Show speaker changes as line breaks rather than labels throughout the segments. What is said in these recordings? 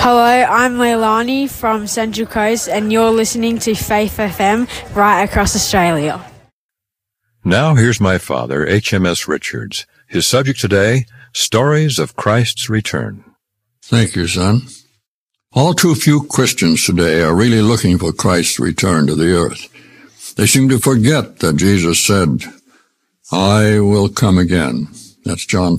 Hello, I'm Leilani from Central Coast, and you're listening to Faith FM right across Australia.
Now here's my father, HMS Richards. His subject today, Stories of Christ's Return.
Thank you, son. All too few Christians today are really looking for Christ's return to the earth. They seem to forget that Jesus said, I will come again. That's John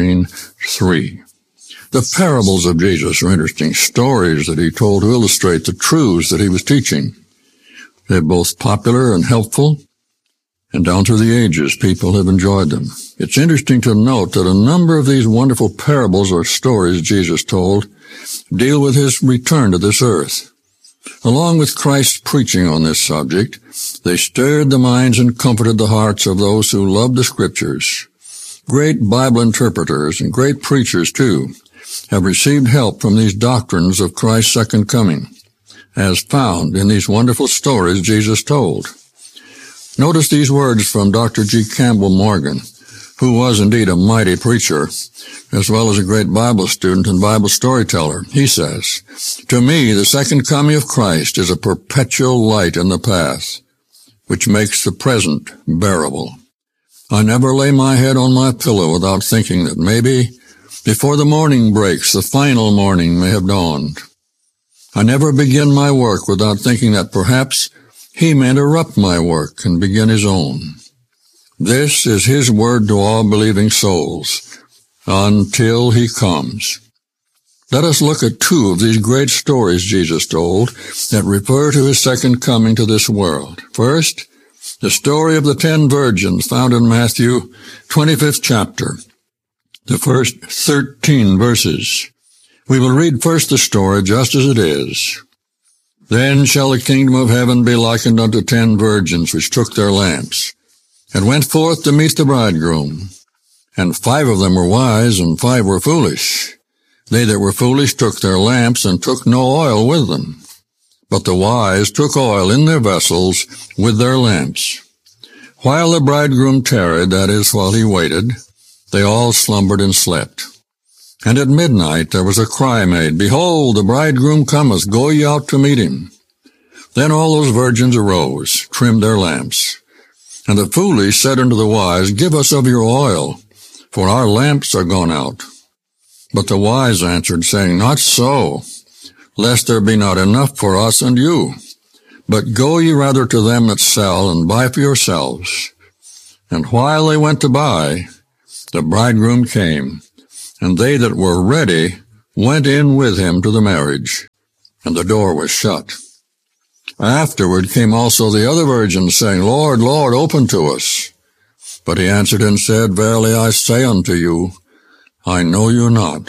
14:3. The parables of Jesus are interesting stories that he told to illustrate the truths that he was teaching. They're both popular and helpful, and down through the ages, people have enjoyed them. It's interesting to note that a number of these wonderful parables or stories Jesus told deal with his return to this earth. Along with Christ's preaching on this subject, they stirred the minds and comforted the hearts of those who loved the Scriptures. Great Bible interpreters and great preachers, too, have received help from these doctrines of Christ's second coming, as found in these wonderful stories Jesus told. Notice these words from Dr. G. Campbell Morgan, who was indeed a mighty preacher, as well as a great Bible student and Bible storyteller. He says, To me, the second coming of Christ is a perpetual light in the path, which makes the present bearable. I never lay my head on my pillow without thinking that maybe, before the morning breaks, the final morning may have dawned. I never begin my work without thinking that perhaps he may interrupt my work and begin his own. This is his word to all believing souls, until he comes. Let us look at two of these great stories Jesus told that refer to his second coming to this world. First, the story of the 10 virgins found in Matthew 25th chapter, the first 13 verses. We will read first the story just as it is. Then shall the kingdom of heaven be likened unto 10 virgins which took their lamps, and went forth to meet the bridegroom. And 5 of them were wise, and 5 were foolish. They that were foolish took their lamps, and took no oil with them. But the wise took oil in their vessels with their lamps. While the bridegroom tarried, that is, while he waited, they all slumbered and slept. And at midnight there was a cry made, Behold, the bridegroom cometh, go ye out to meet him. Then all those virgins arose, trimmed their lamps. And the foolish said unto the wise, Give us of your oil, for our lamps are gone out. But the wise answered, saying, Not so, lest there be not enough for us and you. But go ye rather to them that sell, and buy for yourselves. And while they went to buy, the bridegroom came, and they that were ready went in with him to the marriage, and the door was shut. Afterward came also the other virgins, saying, Lord, Lord, open to us. But he answered and said, Verily I say unto you, I know you not.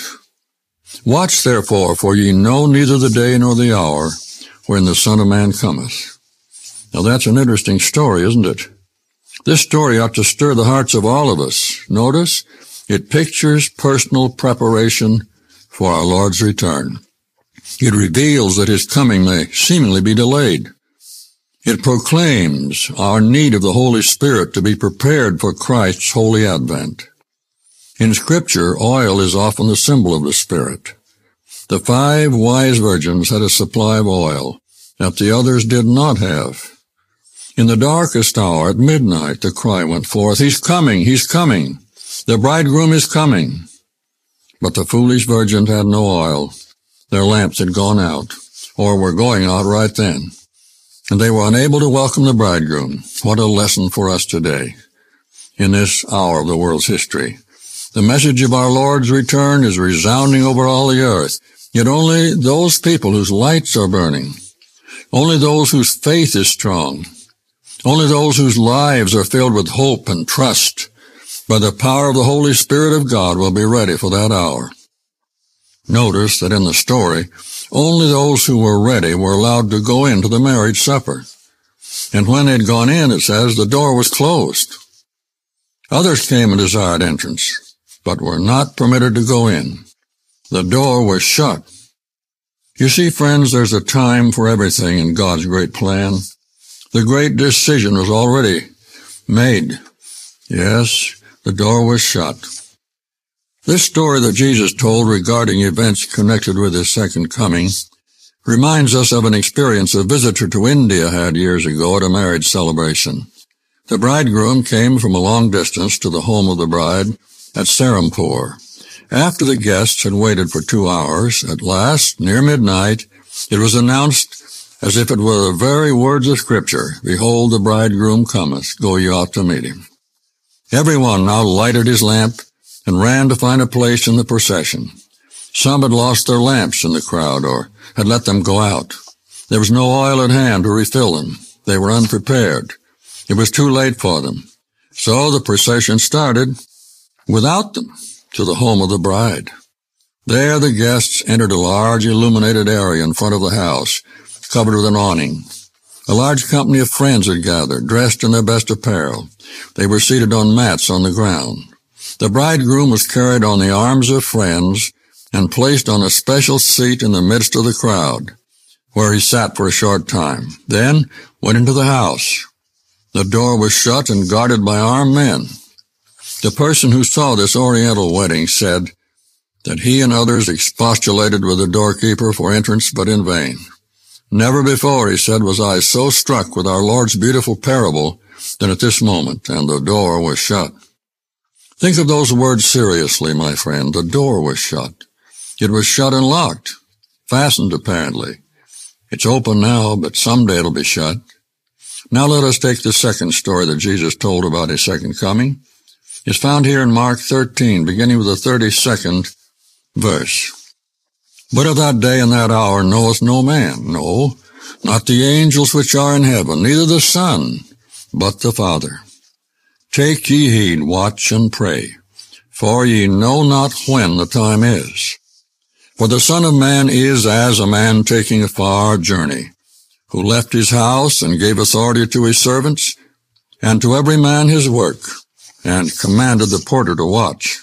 Watch therefore, for ye know neither the day nor the hour when the Son of Man cometh. Now that's an interesting story, isn't it? This story ought to stir the hearts of all of us. Notice, it pictures personal preparation for our Lord's return. It reveals that his coming may seemingly be delayed. It proclaims our need of the Holy Spirit to be prepared for Christ's holy advent. In Scripture, oil is often the symbol of the Spirit. The 5 wise virgins had a supply of oil that the others did not have. In the darkest hour, at midnight, the cry went forth, He's coming, He's coming. The bridegroom is coming. But the foolish virgins had no oil. Their lamps had gone out, or were going out right then, and they were unable to welcome the bridegroom. What a lesson for us today, in this hour of the world's history. The message of our Lord's return is resounding over all the earth, yet only those people whose lights are burning, only those whose faith is strong, only those whose lives are filled with hope and trust, by the power of the Holy Spirit of God, will be ready for that hour. Notice that in the story, only those who were ready were allowed to go into the marriage supper. And when they'd gone in, it says, the door was closed. Others came and desired entrance, but were not permitted to go in. The door was shut. You see, friends, there's a time for everything in God's great plan. The great decision was already made. Yes, the door was shut. This story that Jesus told regarding events connected with his second coming reminds us of an experience a visitor to India had years ago at a marriage celebration. The bridegroom came from a long distance to the home of the bride at Serampore. After the guests had waited for 2 hours, at last, near midnight, it was announced as if it were the very words of Scripture, "Behold, the bridegroom cometh, go ye out to meet him." Everyone now lighted his lamp and ran to find a place in the procession. Some had lost their lamps in the crowd or had let them go out. There was no oil at hand to refill them. They were unprepared. It was too late for them. So the procession started without them to the home of the bride. There the guests entered a large illuminated area in front of the house, covered with an awning. A large company of friends had gathered, dressed in their best apparel. They were seated on mats on the ground. The bridegroom was carried on the arms of friends and placed on a special seat in the midst of the crowd, where he sat for a short time, then went into the house. The door was shut and guarded by armed men. The person who saw this oriental wedding said that he and others expostulated with the doorkeeper for entrance, but in vain. Never before, he said, was I so struck with our Lord's beautiful parable than at this moment, and the door was shut. Think of those words seriously, my friend. The door was shut. It was shut and locked, fastened apparently. It's open now, but someday it'll be shut. Now let us take the second story that Jesus told about his second coming. It's found here in Mark 13, beginning with the 32nd verse. "But of that day and that hour knoweth no man, no, not the angels which are in heaven, neither the Son, but the Father. Take ye heed, watch and pray, for ye know not when the time is. For the Son of Man is as a man taking a far journey, who left his house and gave authority to his servants, and to every man his work, and commanded the porter to watch.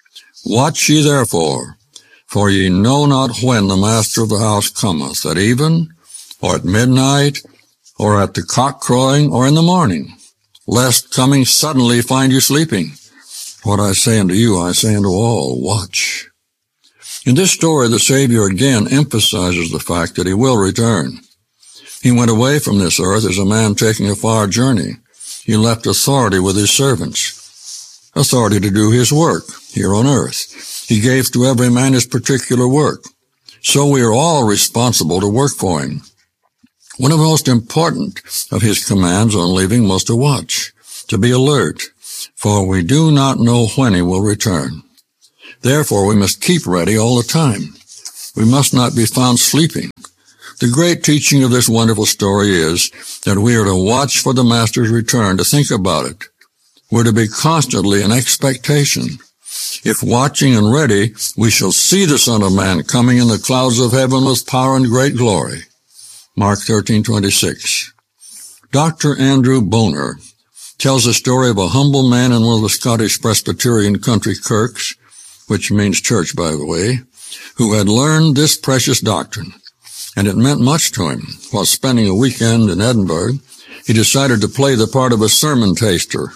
Watch ye therefore, for ye know not when the master of the house cometh, at even, or at midnight, or at the cock crowing, or in the morning, lest coming suddenly find you sleeping. What I say unto you, I say unto all, watch." In this story, the Savior again emphasizes the fact that he will return. He went away from this earth as a man taking a far journey. He left authority with his servants, authority to do his work here on earth. He gave to every man his particular work. So we are all responsible to work for him. One of the most important of his commands on leaving was to watch, to be alert, for we do not know when he will return. Therefore, we must keep ready all the time. We must not be found sleeping. The great teaching of this wonderful story is that we are to watch for the Master's return, to think about it. We're to be constantly in expectation. If watching and ready, we shall see the Son of Man coming in the clouds of heaven with power and great glory. Mark 13:26. Dr. Andrew Bonar tells the story of a humble man in one of the Scottish Presbyterian country kirks, which means church, by the way, who had learned this precious doctrine, and it meant much to him. While spending a weekend in Edinburgh, he decided to play the part of a sermon taster,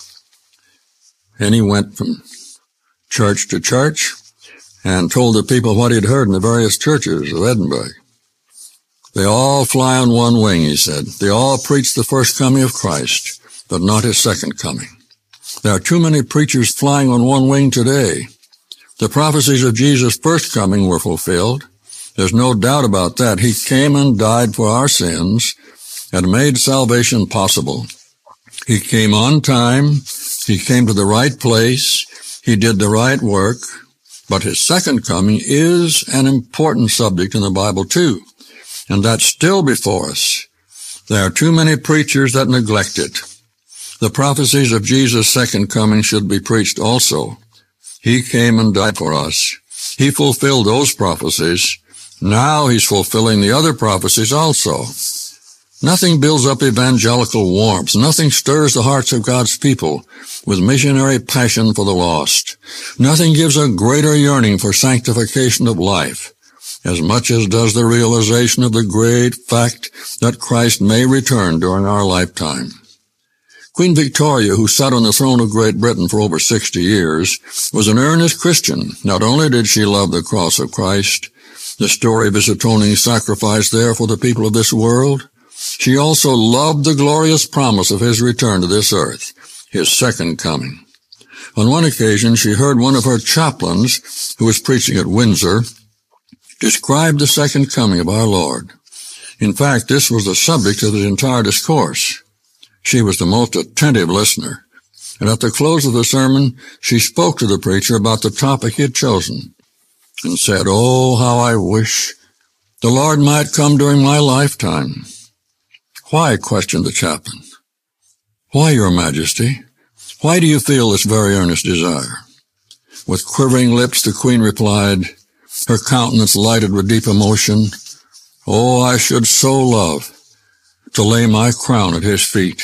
and he went from church to church and told the people what he'd heard in the various churches of Edinburgh. They all fly on one wing, he said. They all preach the first coming of Christ, but not his second coming. There are too many preachers flying on one wing today. The prophecies of Jesus' first coming were fulfilled. There's no doubt about that. He came and died for our sins and made salvation possible. He came on time. He came to the right place. He did the right work. But his second coming is an important subject in the Bible too, and that's still before us. There are too many preachers that neglect it. The prophecies of Jesus' second coming should be preached also. He came and died for us. He fulfilled those prophecies. Now he's fulfilling the other prophecies also. Nothing builds up evangelical warmth. Nothing stirs the hearts of God's people with missionary passion for the lost. Nothing gives a greater yearning for sanctification of life, as much as does the realization of the great fact that Christ may return during our lifetime. Queen Victoria, who sat on the throne of Great Britain for over 60 years, was an earnest Christian. Not only did she love the cross of Christ, the story of his atoning sacrifice there for the people of this world, she also loved the glorious promise of his return to this earth, his second coming. On one occasion, she heard one of her chaplains, who was preaching at Windsor, describe the second coming of our Lord. In fact, this was the subject of the entire discourse. She was the most attentive listener, and at the close of the sermon, she spoke to the preacher about the topic he had chosen, and said, "Oh, how I wish the Lord might come during my lifetime." "Why?" questioned the chaplain. "Why, Your Majesty? Why do you feel this very earnest desire?" With quivering lips, the Queen replied, her countenance lighted with deep emotion, "Oh, I should so love to lay my crown at his feet."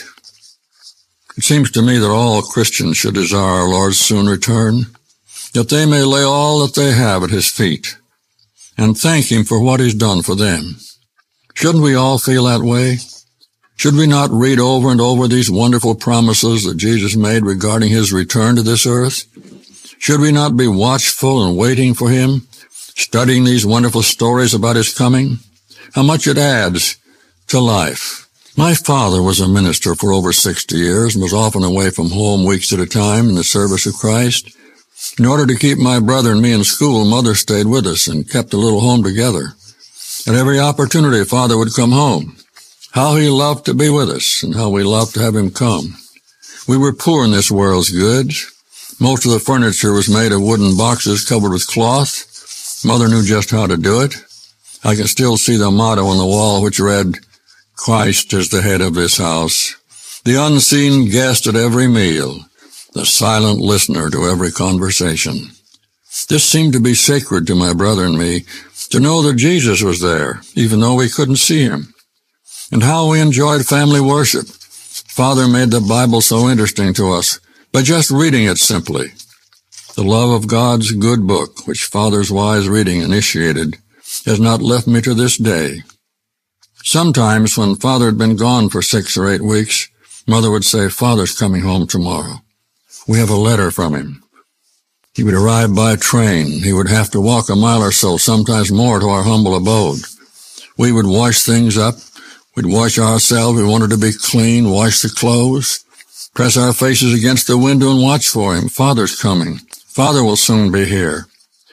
It seems to me that all Christians should desire our Lord's soon return, that they may lay all that they have at his feet and thank him for what he's done for them. Shouldn't we all feel that way? Should we not read over and over these wonderful promises that Jesus made regarding his return to this earth? Should we not be watchful and waiting for him, studying these wonderful stories about his coming? How much it adds to life. My father was a minister for over 60 years and was often away from home weeks at a time in the service of Christ. In order to keep my brother and me in school, Mother stayed with us and kept the little home together. At every opportunity, Father would come home. How he loved to be with us, and how we loved to have him come. We were poor in this world's goods. Most of the furniture was made of wooden boxes covered with cloth. Mother knew just how to do it. I can still see the motto on the wall which read, "Christ is the head of this house, the unseen guest at every meal, the silent listener to every conversation." This seemed to be sacred to my brother and me, to know that Jesus was there, even though we couldn't see him. And how we enjoyed family worship. Father made the Bible so interesting to us by just reading it simply. The love of God's good book, which Father's wise reading initiated, has not left me to this day. Sometimes when Father had been gone for 6 or 8 weeks, Mother would say, "Father's coming home tomorrow. We have a letter from him." He would arrive by train. He would have to walk a mile or so, sometimes more, to our humble abode. We would wash things up. We'd wash ourselves. We wanted to be clean, wash the clothes, press our faces against the window and watch for him. Father's coming. Father will soon be here.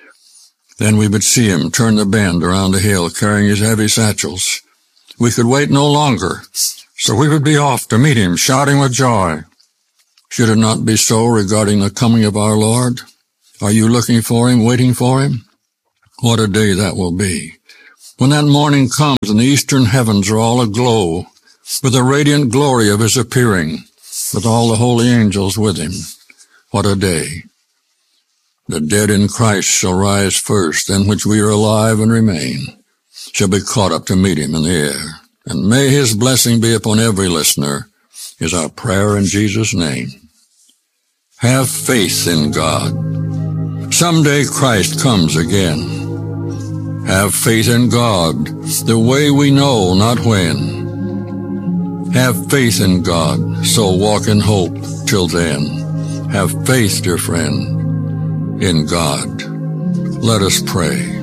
Then we would see him turn the bend around the hill, carrying his heavy satchels. We could wait no longer, so we would be off to meet him, shouting with joy. Should it not be so regarding the coming of our Lord? Are you looking for him, waiting for him? What a day that will be. When that morning comes and the eastern heavens are all aglow with the radiant glory of his appearing, with all the holy angels with him. What a day. The dead in Christ shall rise first, then which we are alive and remain shall be caught up to meet him in the air. And may his blessing be upon every listener, is our prayer in Jesus' name. Have faith in God. Someday Christ comes again. Have faith in God, the way we know, not when. Have faith in God, so walk in hope till then. Have faith, dear friend, in God. Let us pray.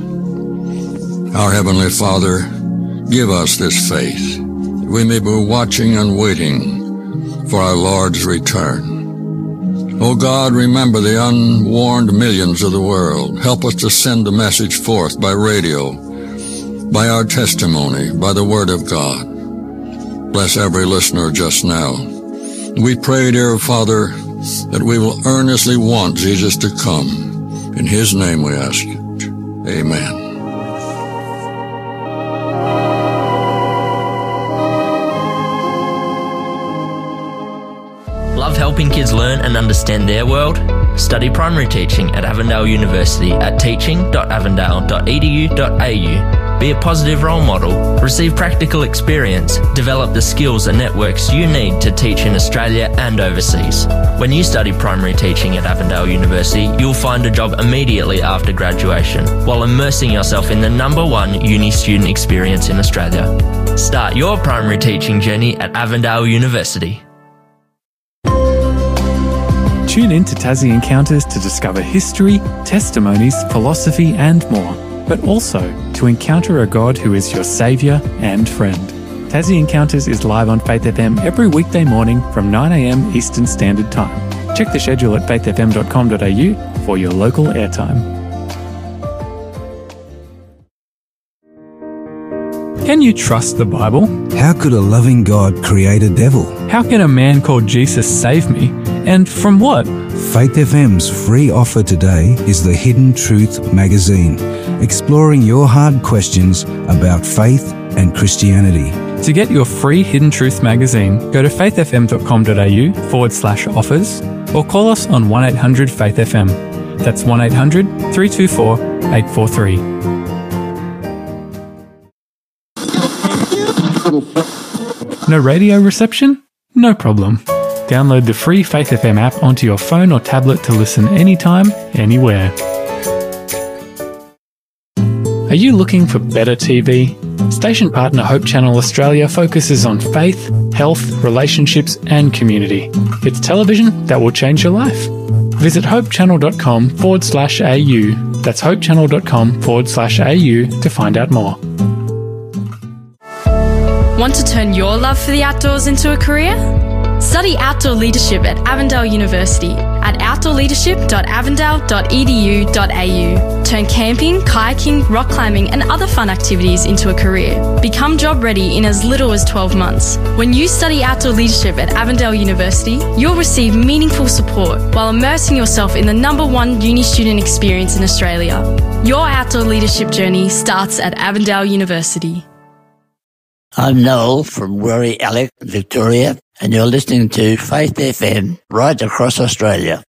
Our Heavenly Father, give us this faith, that we may be watching and waiting for our Lord's return. O God, remember the unwarned millions of the world. Help us to send the message forth by radio, by our testimony, by the Word of God. Bless every listener just now. We pray, dear Father, that we will earnestly want Jesus to come. In his name we ask it. Amen.
Love helping kids learn and understand their world? Study primary teaching at Avondale University at teaching.avondale.edu.au. Be a positive role model, receive practical experience, develop the skills and networks you need to teach in Australia and overseas. When you study primary teaching at Avondale University, you'll find a job immediately after graduation, while immersing yourself in the #1 uni student experience in Australia. Start your primary teaching journey at Avondale University.
Tune in to Tassie Encounters to discover history, testimonies, philosophy and more, but also to encounter a God who is your saviour and friend. Tassie Encounters is live on Faith FM every weekday morning from 9 a.m. Eastern Standard Time. Check the schedule at faithfm.com.au for your local airtime. Can you trust the Bible?
How could a loving God create a devil?
How can a man called Jesus save me? And from what?
Faith FM's free offer today is the Hidden Truth magazine, exploring your hard questions about faith and Christianity.
To get your free Hidden Truth magazine, go to faithfm.com.au/offers or call us on 1-800-FAITH-FM. That's 1-800-324-843. No radio reception? No problem. Download the free Faith FM app onto your phone or tablet to listen anytime, anywhere. Are you looking for better TV? Station partner Hope Channel Australia focuses on faith, health, relationships and community. It's television that will change your life. Visit hopechannel.com/au. That's hopechannel.com/au to find out more.
Want to turn your love for the outdoors into a career? Study outdoor leadership at Avondale University at outdoorleadership.avondale.edu.au. Turn camping, kayaking, rock climbing and other fun activities into a career. Become job ready in as little as 12 months. When you study outdoor leadership at Avondale University, you'll receive meaningful support while immersing yourself in the #1 uni student experience in Australia. Your outdoor leadership journey starts at Avondale University.
I'm Noel from Rory Alec, Victoria, and you're listening to Faith FM right across Australia.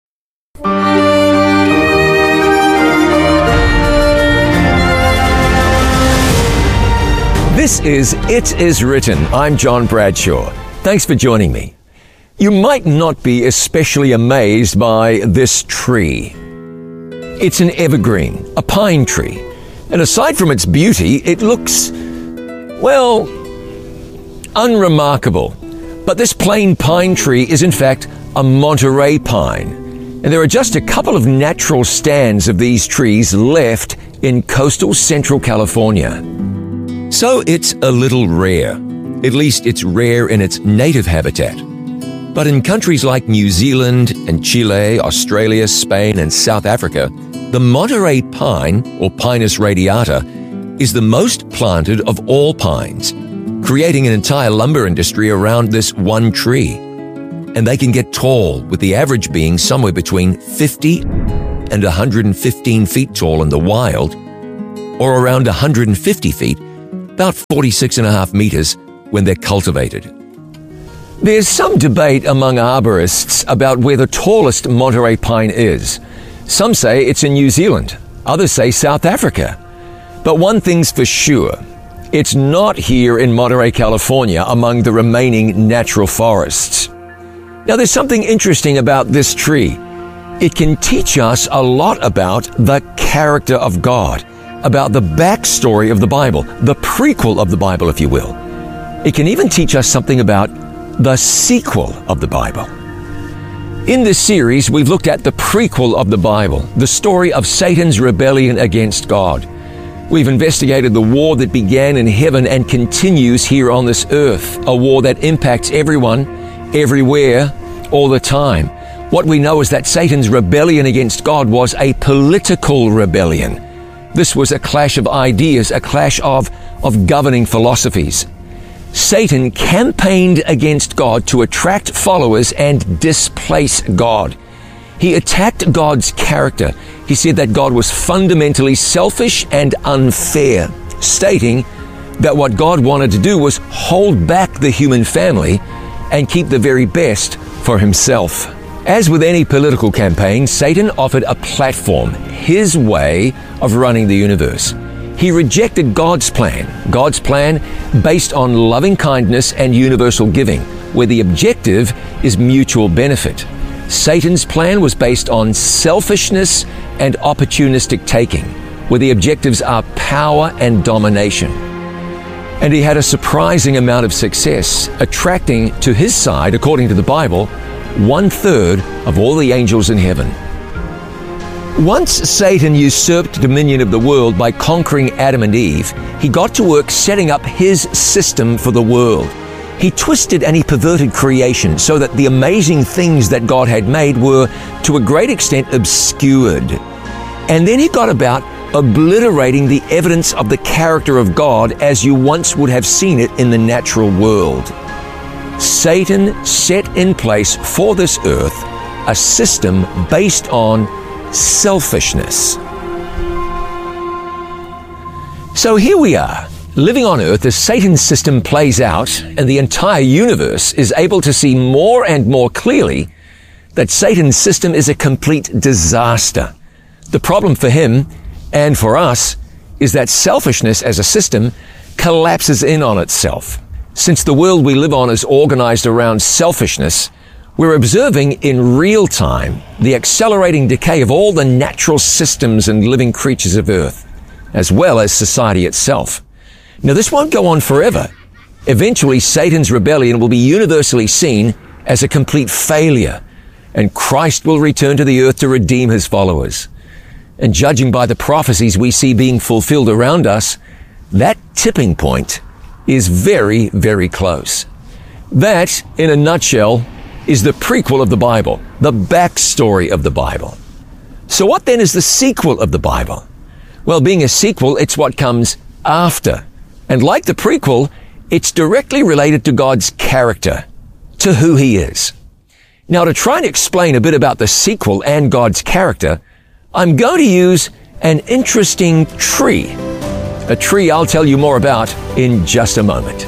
This is It Is Written. I'm John Bradshaw. Thanks for joining me. You might not be especially amazed by this tree. It's an evergreen, a pine tree. And aside from its beauty, it looks, well, unremarkable. But this plain pine tree is in fact a Monterey pine. And there are just a couple of natural stands of these trees left in coastal central California. So it's a little rare. At least it's rare in its native habitat. But in countries like New Zealand and Chile, Australia, Spain and South Africa, the Monterey pine, or Pinus radiata, is the most planted of all pines, creating an entire lumber industry around this one tree. And they can get tall, with the average being somewhere between 50 and 115 feet tall in the wild, or around 150 feet, about 46.5 meters, when they're cultivated. There's some debate among arborists about where the tallest Monterey pine is. Some say it's in New Zealand, others say South Africa. But one thing's for sure, it's not here in Monterey, California, among the remaining natural forests. Now, there's something interesting about this tree. It can teach us a lot about the character of God, about the backstory of the Bible, the prequel of the Bible, if you will. It can even teach us something about the sequel of the Bible. In this series, we've looked at the prequel of the Bible, the story of Satan's rebellion against God. We've investigated the war that began in heaven and continues here on this earth, a war that impacts everyone, everywhere, all the time. What we know is that Satan's rebellion against God was a political rebellion. This was a clash of ideas, a clash of governing philosophies. Satan campaigned against God to attract followers and displace God. He attacked God's character. He said that God was fundamentally selfish and unfair, stating that what God wanted to do was hold back the human family and keep the very best for himself. As with any political campaign, Satan offered a platform, his way of running the universe. He rejected God's plan based on loving kindness and universal giving, where the objective is mutual benefit. Satan's plan was based on selfishness and opportunistic taking, where the objectives are power and domination. And he had a surprising amount of success, attracting to his side, according to the Bible, 1/3 of all the angels in heaven. Once Satan usurped dominion of the world by conquering Adam and Eve, he got to work setting up his system for the world. He twisted and he perverted creation so that the amazing things that God had made were, to a great extent, obscured. And then he got about obliterating the evidence of the character of God as you once would have seen it in the natural world. Satan set in place for this earth a system based on selfishness. So here we are, living on earth as Satan's system plays out, and the entire universe is able to see more and more clearly that Satan's system is a complete disaster. The problem for him and for us is that selfishness as a system collapses in on itself. Since the world we live on is organized around selfishness, we're observing in real time the accelerating decay of all the natural systems and living creatures of Earth, as well as society itself. Now, this won't go on forever. Eventually, Satan's rebellion will be universally seen as a complete failure, and Christ will return to the earth to redeem his followers. And judging by the prophecies we see being fulfilled around us, that tipping point is very, very close. That, in a nutshell, is the prequel of the Bible, the backstory of the Bible. So what then is the sequel of the Bible? Well, being a sequel, it's what comes after. And like the prequel, it's directly related to God's character, to who he is. Now, to try and explain a bit about the sequel and God's character, I'm going to use an interesting tree. A tree I'll tell you more about in just a moment.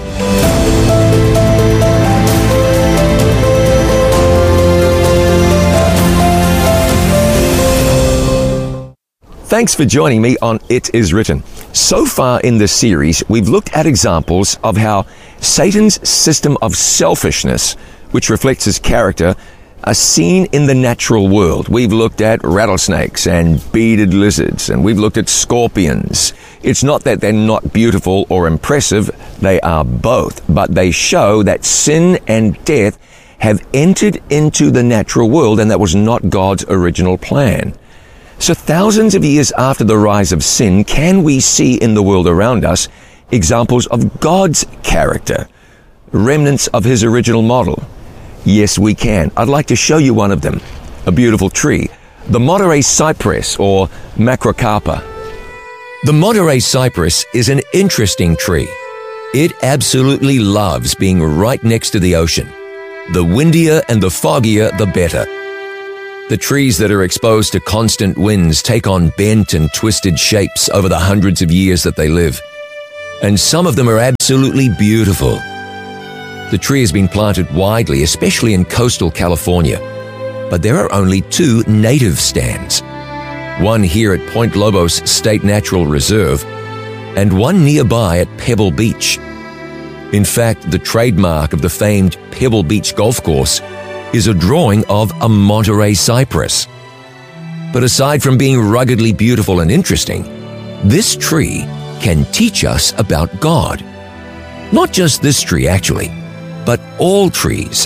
Thanks for joining me on It Is Written. So far in this series, we've looked at examples of how Satan's system of selfishness, which reflects his character, are seen in the natural world. We've looked at rattlesnakes and bearded lizards, and we've looked at scorpions. It's not that they're not beautiful or impressive, they are both, but they show that sin and death have entered into the natural world, and that was not God's original plan. So thousands of years after the rise of sin, can we see in the world around us examples of God's character, remnants of his original model? Yes, we can. I'd like to show you one of them, a beautiful tree, the Monterey cypress, or Macrocarpa. The Monterey cypress is an interesting tree. It absolutely loves being right next to the ocean. The windier and the foggier, the better. The trees that are exposed to constant winds take on bent and twisted shapes over the hundreds of years that they live. And some of them are absolutely beautiful. The tree has been planted widely, especially in coastal California, but there are only 2 native stands. One here at Point Lobos State Natural Reserve, and one nearby at Pebble Beach. In fact, the trademark of the famed Pebble Beach Golf Course is a drawing of a Monterey cypress. But aside from being ruggedly beautiful and interesting, this tree can teach us about God. Not just this tree, actually, but all trees.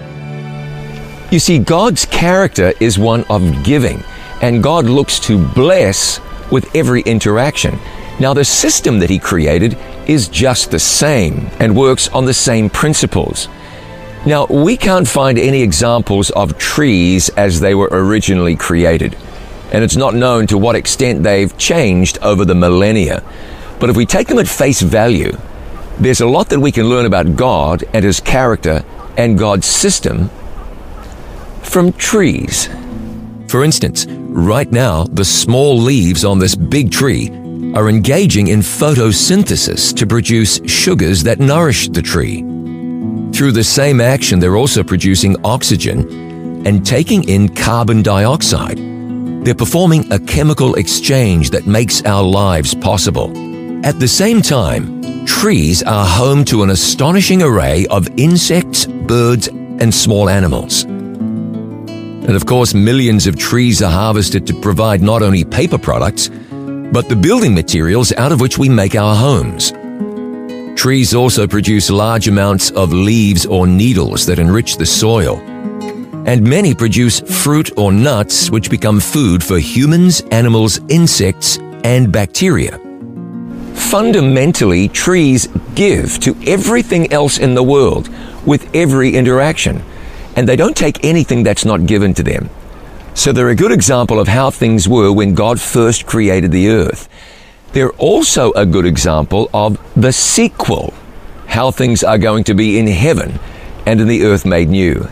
You see, God's character is one of giving, and God looks to bless with every interaction. Now, the system that he created is just the same and works on the same principles. Now, we can't find any examples of trees as they were originally created, and it's not known to what extent they've changed over the millennia. But if we take them at face value, there's a lot that we can learn about God and his character and God's system from trees. For instance, right now, the small leaves on this big tree are engaging in photosynthesis to produce sugars that nourish the tree. Through the same action, they're also producing oxygen and taking in carbon dioxide. They're performing a chemical exchange that makes our lives possible. At the same time, trees are home to an astonishing array of insects, birds, and small animals. And of course, millions of trees are harvested to provide not only paper products, but the building materials out of which we make our homes. Trees also produce large amounts of leaves or needles that enrich the soil. and many produce fruit or nuts which become food for humans, animals, insects, and bacteria. Fundamentally, trees give to everything else in the world with every interaction, and they don't take anything that's not given to them. So they're a good example of how things were when God first created the earth. They're also a good example of the sequel, how things are going to be in heaven and in the earth made new.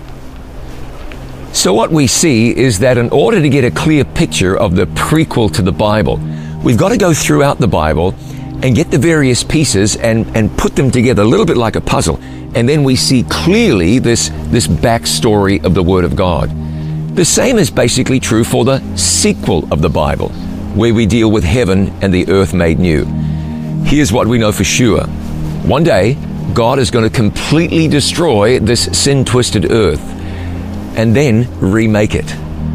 So what we see is that in order to get a clear picture of the prequel to the Bible, we've got to go throughout the Bible and get the various pieces and put them together a little bit like a puzzle. And then we see clearly this backstory of the Word of God. The same is basically true for the sequel of the Bible, where we deal with heaven and the earth made new. Here's what we know for sure. One day, God is going to completely destroy this sin-twisted earth and then remake it.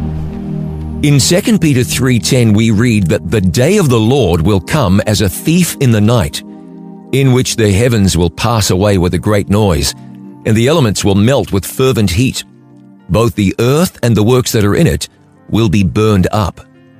In 2 Peter 3:10, we read that the day of the Lord will come as a thief in the night, in which the heavens will pass away with a great noise, and the elements will melt with fervent heat. Both the earth and the works that are in it will be burned up.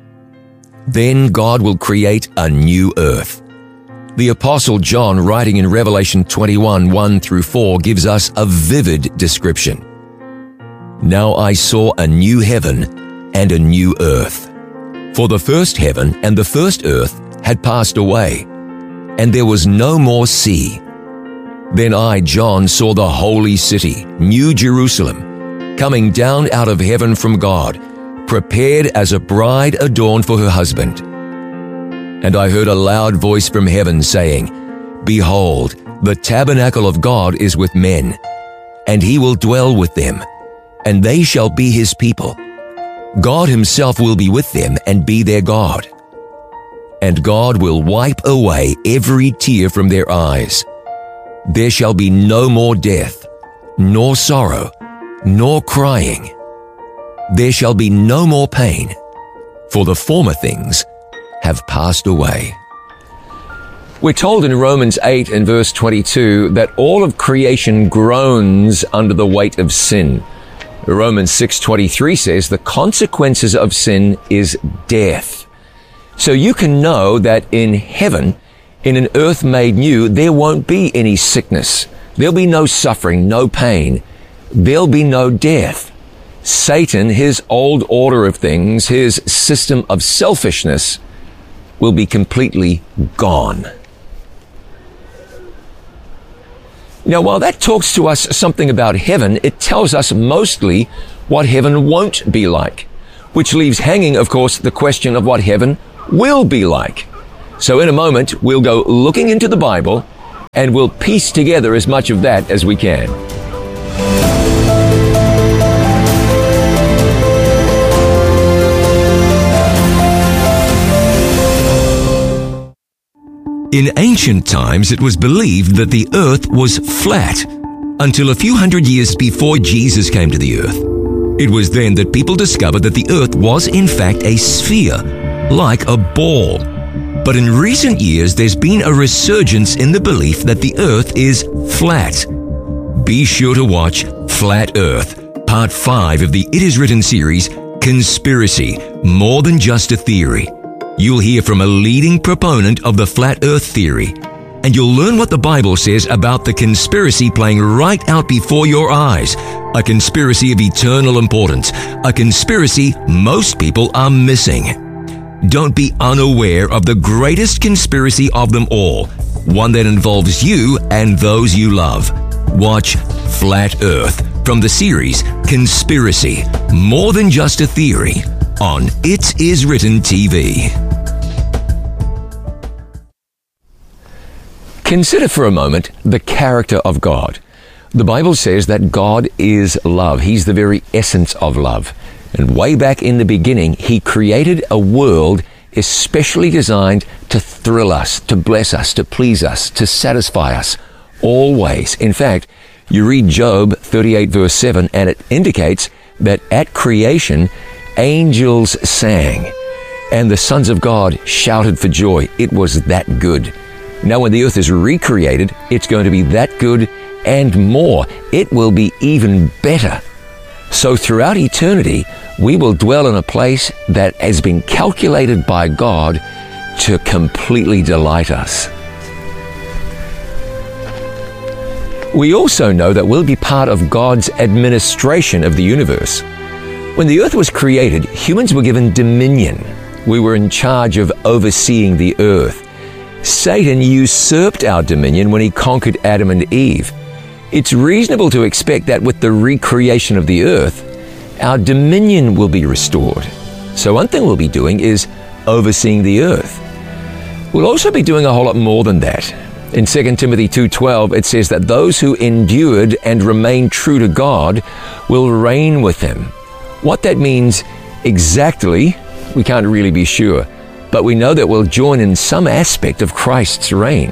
Then God will create a new earth. The Apostle John, writing in Revelation 21, 1-4, gives us a vivid description. Now I saw a new heaven and a new earth. For the first heaven and the first earth had passed away, and there was no more sea. Then I, John, saw the holy city, New Jerusalem, coming down out of heaven from God, prepared as a bride adorned for her husband. And I heard a loud voice from heaven saying, Behold, the tabernacle of God is with men, and he will dwell with them, and they shall be his people. God himself will be with them and be their God. And God will wipe away every tear from their eyes. There shall be no more death, nor sorrow, nor crying. There shall be no more pain, for the former things have passed away. We're told in Romans 8 and verse 22 that all of creation groans under the weight of sin. Romans 6:23 says the consequences of sin is death. So you can know that in heaven, in an earth made new, there won't be any sickness. There'll be no suffering, no pain. There'll be no death. Satan, his old order of things, his system of selfishness, will be completely gone. Now, while that talks to us something about heaven, it tells us mostly what heaven won't be like, which leaves hanging, of course, the question of what heaven will be like. So in a moment, we'll go looking into the Bible and we'll piece together as much of that as we can. In ancient times, it was believed that the earth was flat until a few hundred years before Jesus came to the earth. It was then that people discovered that the earth was in fact a sphere, like a ball. But in recent years, there's been a resurgence in the belief that the earth is flat. Be sure to watch Flat Earth, Part 5 of the It Is Written series, Conspiracy, More Than Just a Theory. You'll hear from a leading proponent of the flat earth theory, and you'll learn what the Bible says about the conspiracy playing right out before your eyes, a conspiracy of eternal importance, a conspiracy most people are missing. Don't be unaware of the greatest conspiracy of them all, one that involves you and those you love. Watch Flat Earth from the series Conspiracy, More Than Just a Theory, on It Is Written TV. Consider for a moment the character of God. The Bible says that God is love. He's the very essence of love. And way back in the beginning, He created a world especially designed to thrill us, to bless us, to please us, to satisfy us, always. In fact, you read Job 38 verse 7, and it indicates that at creation, angels sang, and the sons of God shouted for joy. It was that good. Now, when the earth is recreated, it's going to be that good and more. It will be even better. So throughout eternity, we will dwell in a place that has been calculated by God to completely delight us. We also know that we'll be part of God's administration of the universe. When the earth was created, humans were given dominion. We were in charge of overseeing the earth. Satan usurped our dominion when he conquered Adam and Eve. It's reasonable to expect that with the recreation of the earth, our dominion will be restored. So one thing we'll be doing is overseeing the earth. We'll also be doing a whole lot more than that. In 2 Timothy 2:12, it says that those who endured and remain true to God will reign with him. What that means exactly, we can't really be sure, but we know that we'll join in some aspect of Christ's reign.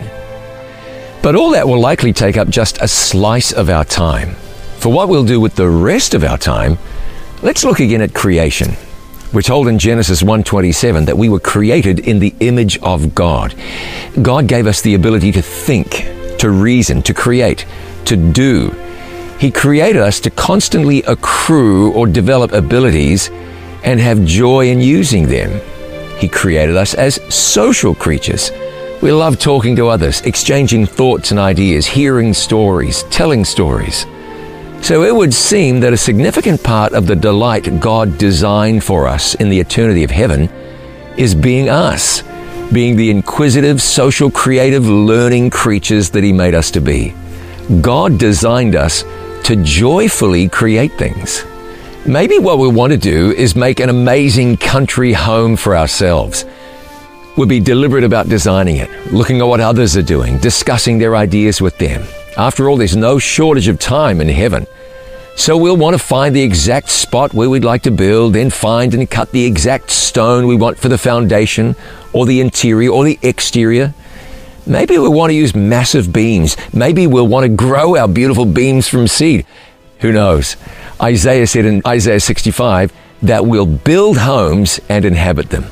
But all that will likely take up just a slice of our time. For what we'll do with the rest of our time, let's look again at creation. We're told in Genesis 1:27 that we were created in the image of God. God gave us the ability to think, to reason, to create, to do. He created us to constantly accrue or develop abilities and have joy in using them. He created us as social creatures. We love talking to others, exchanging thoughts and ideas, hearing stories, telling stories. So it would seem that a significant part of the delight God designed for us in the eternity of heaven is being us, being the inquisitive, social, creative, learning creatures that He made us to be. God designed us to joyfully create things. Maybe what we want to do is make an amazing country home for ourselves. We'll be deliberate about designing it, looking at what others are doing, discussing their ideas with them. After all, there's no shortage of time in heaven. So we'll want to find the exact spot where we'd like to build, then find and cut the exact stone we want for the foundation, or the interior, or the exterior. Maybe we'll want to use massive beams. Maybe we'll want to grow our beautiful beams from seed. Who knows? Isaiah said in Isaiah 65 that we'll build homes and inhabit them.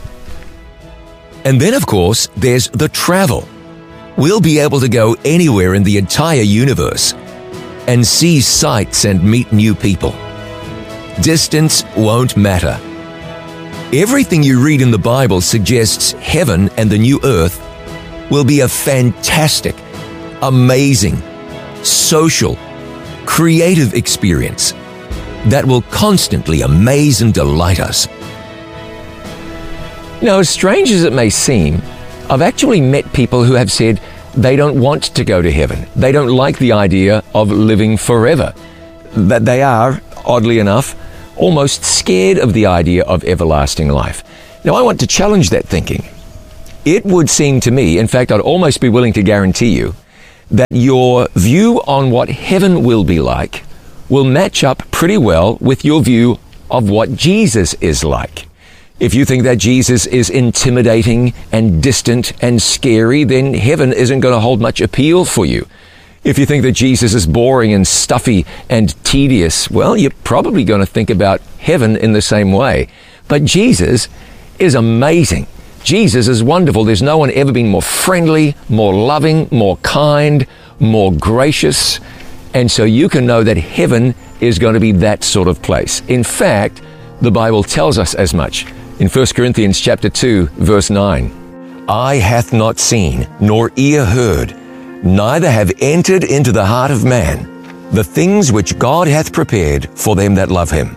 And then, of course, there's the travel. We'll be able to go anywhere in the entire universe and see sights and meet new people. Distance won't matter. Everything you read in the Bible suggests heaven and the new earth will be a fantastic, amazing, social, creative experience that will constantly amaze and delight us. Now, as strange as it may seem, I've actually met people who have said they don't want to go to heaven. They don't like the idea of living forever. That they are, oddly enough, almost scared of the idea of everlasting life. Now, I want to challenge that thinking. It would seem to me, in fact, I'd almost be willing to guarantee you, that your view on what heaven will be like will match up pretty well with your view of what Jesus is like. If you think that Jesus is intimidating and distant and scary, then heaven isn't going to hold much appeal for you. If you think that Jesus is boring and stuffy and tedious, well, you're probably going to think about heaven in the same way. But Jesus is amazing. Jesus is wonderful. There's no one ever been more friendly, more loving, more kind, more gracious. And so you can know that heaven is going to be that sort of place. In fact, the Bible tells us as much. In 1 Corinthians chapter 2, verse 9, "Eye hath not seen, nor ear heard, neither have entered into the heart of man, the things which God hath prepared for them that love him."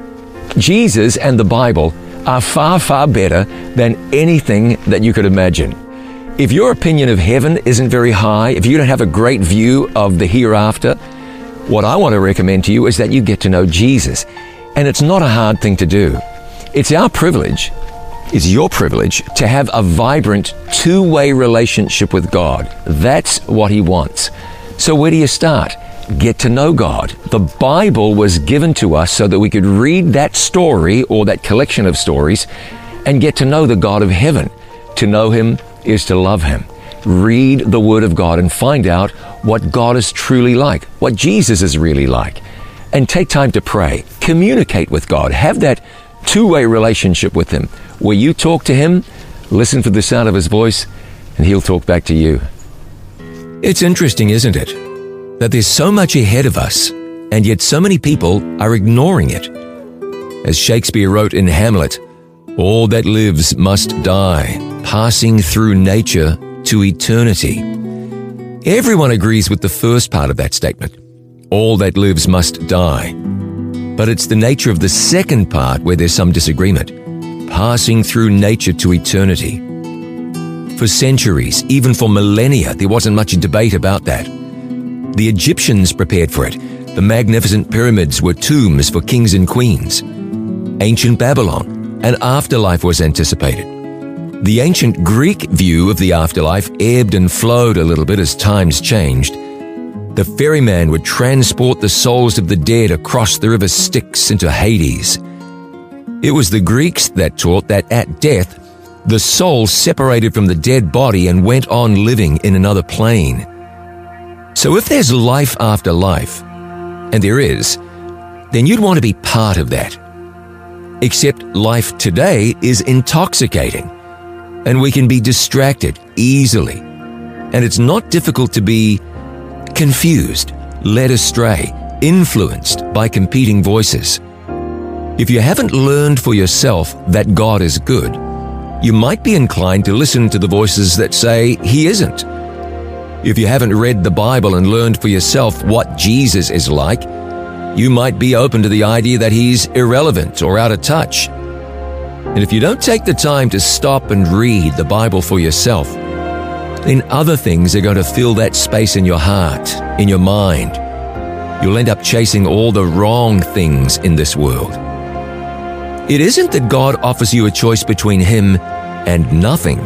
Jesus and the Bible are far, far better than anything that you could imagine. If your opinion of heaven isn't very high, if you don't have a great view of the hereafter, what I want to recommend to you is that you get to know Jesus. And it's not a hard thing to do. It's our privilege, it's your privilege, to have a vibrant two-way relationship with God. That's what He wants. So where do you start? Get to know God. The Bible was given to us so that we could read that story or that collection of stories and get to know the God of heaven. To know Him is to love Him. Read the Word of God and find out what God is truly like, what Jesus is really like. And take time to pray. Communicate with God. Have that two-way relationship with Him, where you talk to Him, listen for the sound of His voice, and He'll talk back to you. It's interesting, isn't it, that there's so much ahead of us and yet so many people are ignoring it. As Shakespeare wrote in Hamlet, all that lives must die, passing through nature to eternity. Everyone agrees with the first part of that statement. All that lives must die. But it's the nature of the second part where there's some disagreement. Passing through nature to eternity. For centuries, even for millennia, there wasn't much debate about that. The Egyptians prepared for it. The magnificent pyramids were tombs for kings and queens. Ancient Babylon, an afterlife was anticipated. The ancient Greek view of the afterlife ebbed and flowed a little bit as times changed. The ferryman would transport the souls of the dead across the river Styx into Hades. It was the Greeks that taught that at death, the soul separated from the dead body and went on living in another plane. So if there's life after life, and there is, then you'd want to be part of that. Except life today is intoxicating, and we can be distracted easily. And it's not difficult to be confused, led astray, influenced by competing voices. If you haven't learned for yourself that God is good, you might be inclined to listen to the voices that say He isn't. If you haven't read the Bible and learned for yourself what Jesus is like, you might be open to the idea that He's irrelevant or out of touch. And if you don't take the time to stop and read the Bible for yourself, then other things are going to fill that space in your heart, in your mind. You'll end up chasing all the wrong things in this world. It isn't that God offers you a choice between Him and nothing.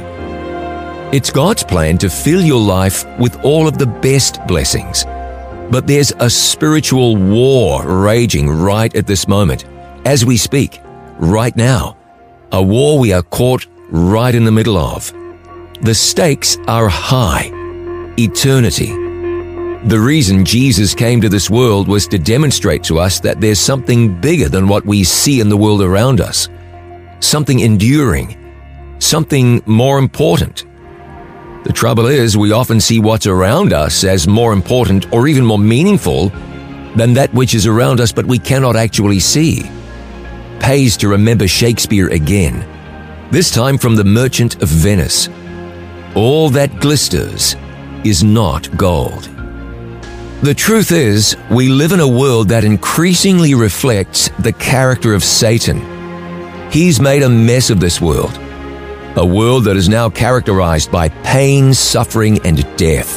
It's God's plan to fill your life with all of the best blessings. But there's a spiritual war raging right at this moment, as we speak, right now. A war we are caught right in the middle of. The stakes are high. Eternity. The reason Jesus came to this world was to demonstrate to us that there's something bigger than what we see in the world around us. Something enduring. Something more important. The trouble is, we often see what's around us as more important or even more meaningful than that which is around us, but we cannot actually see. Pays to remember Shakespeare again, this time from The Merchant of Venice. All that glisters is not gold. The truth is, we live in a world that increasingly reflects the character of Satan. He's made a mess of this world. A world that is now characterized by pain, suffering, and death.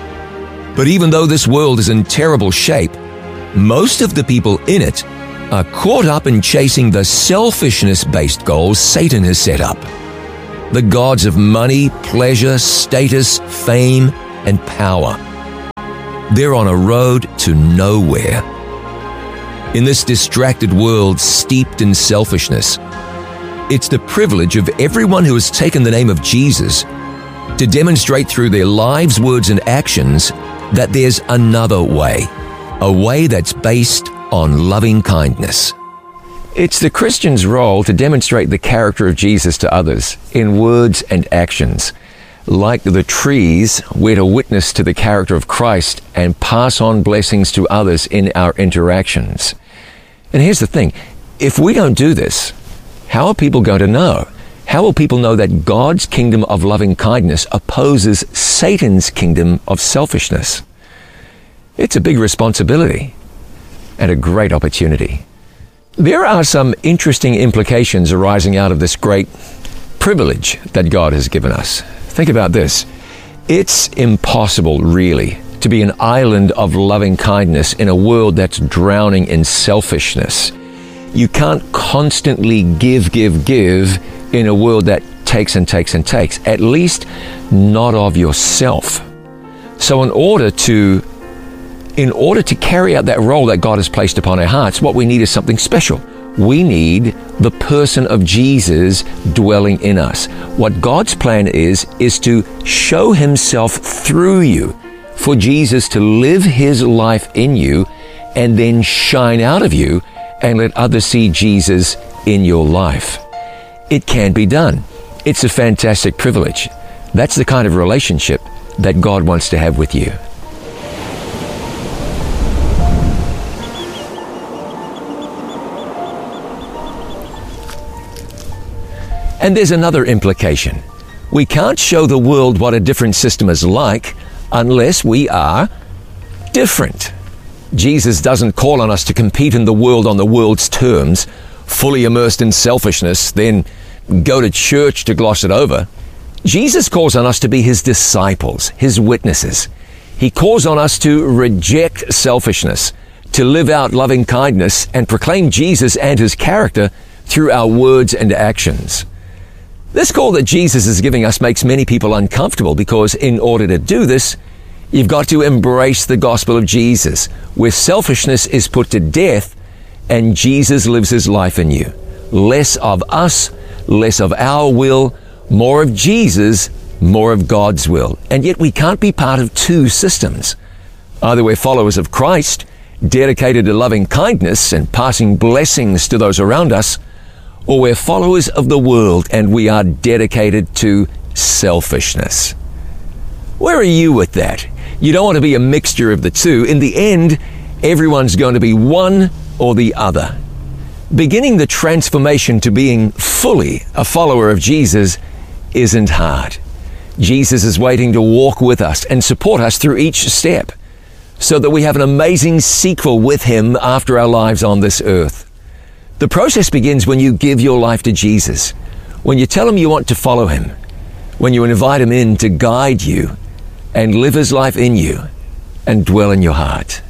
But even though this world is in terrible shape, most of the people in it are caught up in chasing the selfishness-based goals Satan has set up. The gods of money, pleasure, status, fame, and power. They're on a road to nowhere. In this distracted world steeped in selfishness, it's the privilege of everyone who has taken the name of Jesus to demonstrate through their lives, words, and actions that there's another way, a way that's based on loving kindness. It's the Christian's role to demonstrate the character of Jesus to others in words and actions. Like the trees, we're to witness to the character of Christ and pass on blessings to others in our interactions. And here's the thing, if we don't do this, how are people going to know? How will people know that God's kingdom of loving kindness opposes Satan's kingdom of selfishness? It's a big responsibility and a great opportunity. There are some interesting implications arising out of this great privilege that God has given us. Think about this. It's impossible, really, to be an island of loving kindness in a world that's drowning in selfishness. You can't constantly give in a world that takes and takes and takes, at least not of yourself. So in order to carry out that role that God has placed upon our hearts, what we need is something special. We need the person of Jesus dwelling in us. What God's plan is to show Himself through you, for Jesus to live His life in you and then shine out of you and let others see Jesus in your life. It can be done. It's a fantastic privilege. That's the kind of relationship that God wants to have with you. And there's another implication. We can't show the world what a different system is like unless we are different. Jesus doesn't call on us to compete in the world on the world's terms, fully immersed in selfishness, then go to church to gloss it over. Jesus calls on us to be his disciples, his witnesses. He calls on us to reject selfishness, to live out loving kindness and proclaim Jesus and his character through our words and actions. This call that Jesus is giving us makes many people uncomfortable because in order to do this, you've got to embrace the gospel of Jesus, where selfishness is put to death and Jesus lives his life in you. Less of us, less of our will, more of Jesus, more of God's will. And yet we can't be part of two systems. Either we're followers of Christ, dedicated to loving kindness and passing blessings to those around us, or we're followers of the world and we are dedicated to selfishness. Where are you with that? You don't want to be a mixture of the two. In the end, everyone's going to be one or the other. Beginning the transformation to being fully a follower of Jesus isn't hard. Jesus is waiting to walk with us and support us through each step so that we have an amazing sequel with him after our lives on this earth. The process begins when you give your life to Jesus, when you tell him you want to follow him, when you invite him in to guide you and live his life in you and dwell in your heart.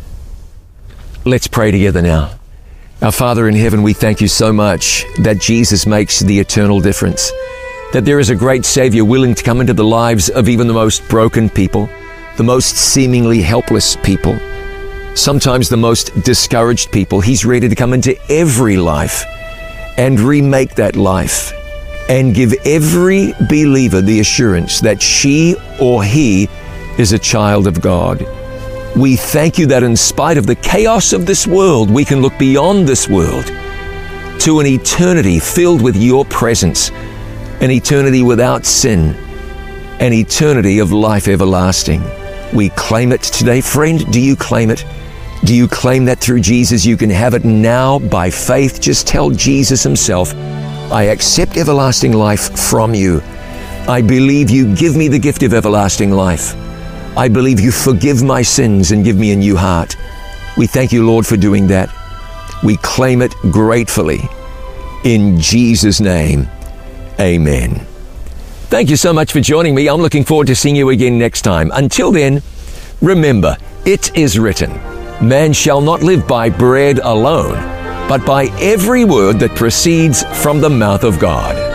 Let's pray together now. Our Father in heaven, we thank you so much that Jesus makes the eternal difference, that there is a great Savior willing to come into the lives of even the most broken people, the most seemingly helpless people, sometimes the most discouraged people. He's ready to come into every life and remake that life and give every believer the assurance that she or he is a child of God. We thank you that in spite of the chaos of this world, we can look beyond this world to an eternity filled with your presence, an eternity without sin, an eternity of life everlasting. We claim it today. Friend, do you claim it? Do you claim that through Jesus you can have it now by faith? Just tell Jesus himself, I accept everlasting life from you. I believe you give me the gift of everlasting life. I believe you forgive my sins and give me a new heart. We thank you, Lord, for doing that. We claim it gratefully. In Jesus' name, amen. Thank you so much for joining me. I'm looking forward to seeing you again next time. Until then, remember, it is written, man shall not live by bread alone, but by every word that proceeds from the mouth of God.